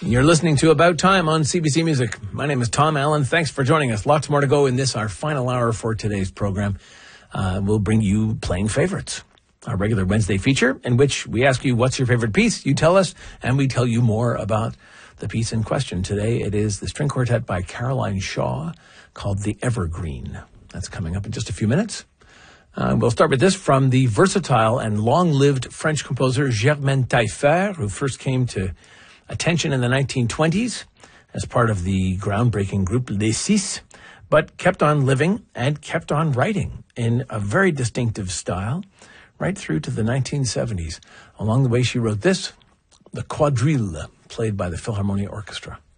You're listening to About Time on CBC Music. My name is Tom Allen. Thanks for joining us. Lots more to go in this, our final hour for today's program. We'll bring you Playing Favorites, our regular Wednesday feature in which we ask you what's your favorite piece, you tell us, and we tell you more about the piece in question. Today it is the string quartet by Caroline Shaw called The Evergreen. That's coming up in just a few minutes. We'll start with this from the versatile and long-lived French composer Germaine Taillefer, who first came to attention in the 1920s as part of the groundbreaking group Les Six, but kept on living and kept on writing in a very distinctive style right through to the 1970s. Along the way, she wrote this, the Quadrille, played by the Philharmonia Orchestra.